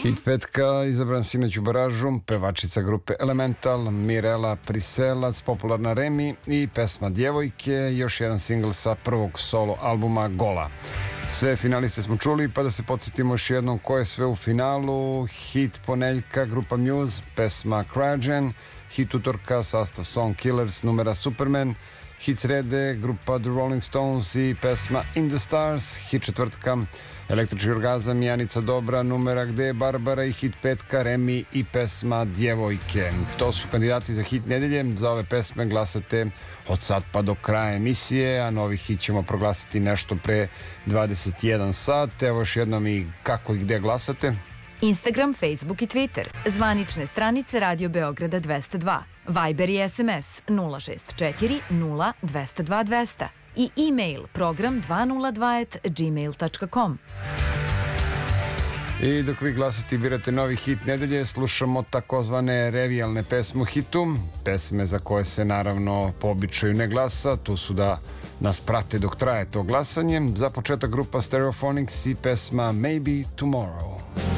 Hit petka izabran sinoć u baražu, pevačica grupe Elemental, Mirela Priselac, popularna Remi i pesma Djevojke, još jedan singl sa prvog solo albuma Gola. Sve finaliste smo čuli, pa da se podsjetimo još jednom ko je sve u finalu. Hit poneljka, grupa Muse, pesma Cryogen, hit utorka, sastav Song Killers, numera Superman, hit srede, grupa The Rolling Stones i pesma In the Stars, hit četvrtka, Električni orgazam, Janica Dobra, numera Gde je Barbara i hit petka, Remi i pesma Djevojke. To su kandidati za hit nedelje. Za ove pesme glasate od sad pa do kraja emisije, a novi hit ćemo proglasiti nešto pre 21 sat. Evo još jednom i kako i gde glasate. Instagram, Facebook i Twitter. Zvanične stranice Radio Beograda 202. Viber i SMS 064 0 202 200. I e-mail program202@gmail.com. I dok vi glasate i birate novi hit nedelje, slušamo takozvane revijalne pesme u hitu, pesme za koje se naravno po običaju ne glasa, tu su da nas prate dok traje to glasanje. Za početak grupa Stereophonics i pesma Maybe Tomorrow.